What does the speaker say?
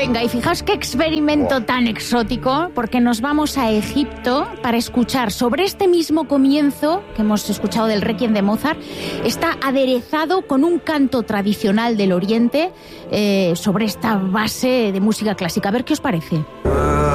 Venga, y fijaos qué experimento tan exótico, porque nos vamos a Egipto para escuchar sobre este mismo comienzo que hemos escuchado del Requiem de Mozart. Está aderezado con un canto tradicional del Oriente sobre esta base de música clásica. A ver qué os parece.